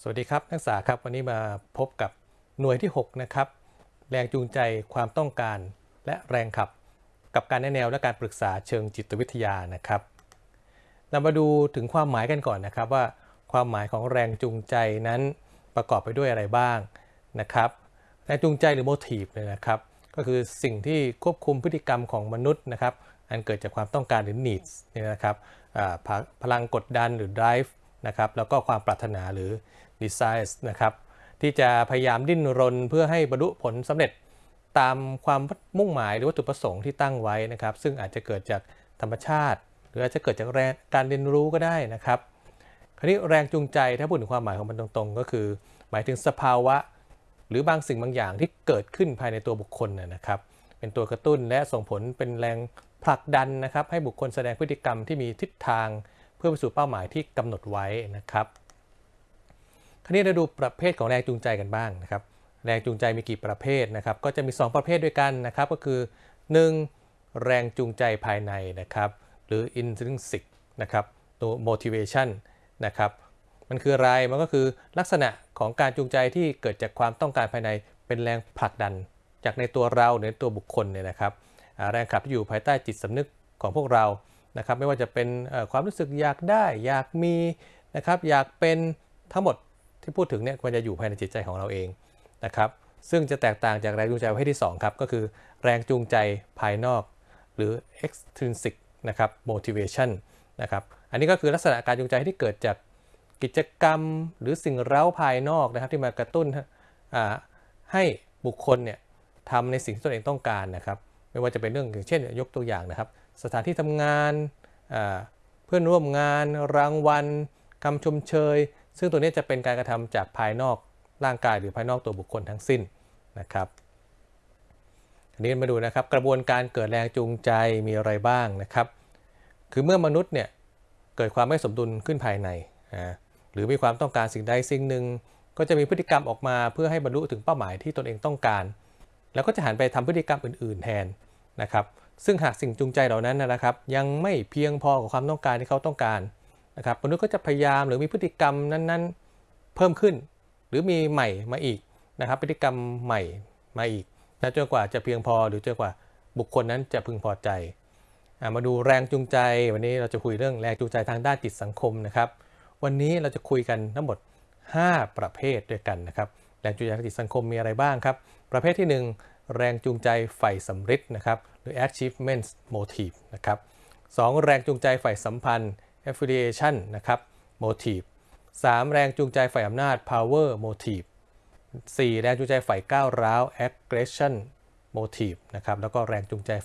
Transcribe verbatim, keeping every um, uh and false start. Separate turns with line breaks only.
สวัสดีครับนักศึกษาครับวันนี้มาพบกับหน่วยที่หกนะครับแรงจูงใจความต้องการและแรงขับกับการแนะแนวและการปรึกษาเชิงจิตวิทยานะครับเรามาดูถึงความหมายกันก่อนนะครับว่าความหมายของแรงจูงใจนั้นประกอบไปด้วยอะไรบ้างนะครับแรงจูงใจหรือ motive เนี่ยนะครับก็คือสิ่งที่ควบคุมพฤติกรรมของมนุษย์นะครับอันเกิดจากความต้องการหรือ needs เนี่ยนะครับพลังกดดันหรือ drive นะครับแล้วก็ความปรารถนาหรือ desires นะครับที่จะพยายามดิ้นรนเพื่อให้บรรลุผลสำเร็จตามความมุ่งหมายหรือวัตถุประสงค์ที่ตั้งไว้นะครับซึ่งอาจจะเกิดจากธรรมชาติหรืออาจจะเกิดจากแรงการเรียนรู้ก็ได้นะครับคราวนี้แรงจูงใจถ้าพูดถึงความหมายของมันตรงๆก็คือหมายถึงสภาวะหรือบางสิ่งบางอย่างที่เกิดขึ้นภายในตัวบุคคลนะครับเป็นตัวกระตุ้นและส่งผลเป็นแรงผลักดันนะครับให้บุคคลแสดงพฤติกรรมที่มีทิศทางเพื่อไปสู่เป้าหมายที่กำหนดไว้นะครับคราวนี้เราดูประเภทของแรงจูงใจกันบ้างนะครับแรงจูงใจมีกี่ประเภทนะครับก็จะมีสองประเภทด้วยกันนะครับก็คือหนึ่งแรงจูงใจภายในนะครับหรือ intrinsic นะครับตัว motivation นะครับมันคืออะไรมันก็คือลักษณะของการจูงใจที่เกิดจากความต้องการภายในเป็นแรงผลักดันจากในตัวเราในตัวบุคคลเนี่ยนะครับแรงขับที่อยู่ภายใต้จิตสำนึกของพวกเรานะครับไม่ว่าจะเป็นความรู้สึกอยากได้อยากมีนะครับอยากเป็นทั้งหมดที่พูดถึงเนี่ยควรจะอยู่ภายในจิตใจของเราเองนะครับซึ่งจะแตกต่างจากแรงจูงใจประเภทที่สองครับก็คือแรงจูงใจภายนอกหรือ extrinsic นะครับ motivation นะครับอันนี้ก็คือลักษณะการจูงใจที่เกิดจากกิจกรรมหรือสิ่งเร้าภายนอกนะครับที่มากระตุ้นให้บุคคลเนี่ยทำในสิ่งที่ตนเองต้องการนะครับไม่ว่าจะเป็นเรื่องอย่างเช่นยกตัวอย่างนะครับสถานที่ทำงานเพื่อนร่วมงานรางวัลคำชมเชยซึ่งตัวนี้จะเป็นการกระทำจากภายนอกร่างกายหรือภายนอกตัวบุคคลทั้งสิ้นนะครับทีนี้มาดูนะครับกระบวนการเกิดแรงจูงใจมีอะไรบ้างนะครับคือเมื่อมนุษย์เนี่ยเกิดความไม่สมดุลขึ้นภายในหรือมีความต้องการสิ่งใดสิ่งหนึ่งก็จะมีพฤติกรรมออกมาเพื่อให้บรรลุถึงเป้าหมายที่ตนเองต้องการแล้วก็จะหันไปทำพฤติกรรมอื่นๆแทนนะครับซึ่งหากสิ่งจูงใจเหล่านั้นนะครับยังไม่เพียงพอกับความต้องการที่เขาต้องการนะครับมนุษย์ก็จะพยายามหรือมีพฤติกรรมนั้นๆเพิ่มขึ้นหรือมีใหม่มาอีกนะครับพฤติกรรมใหม่มาอีกนะจนกว่าจะเพียงพอหรือจนกว่าบุคคลนั้นจะพึงพอใจมาดูแรงจูงใจวันนี้เราจะคุยเรื่องแรงจูงใจทางด้านจิตสังคมนะครับวันนี้เราจะคุยกันทั้งหมดห้าประเภทด้วยกันนะครับแรงจูงใจทางจิตสังคมมีอะไรบ้างครับประเภทที่หนึ่งแรงจูงใจใฝ่สำฤทธิ์นะครับหรือ achievement motive นะครับสองแรงจูงใจใฝ่สัมพันธ์ affiliation นะครับ motive สามแรงจูงใจฝ่ายอำนาจ power motive สี่แรงจูงใจฝ่ายก้าวร้าว aggression motive นะครับแล้วก็แรงจูงใจ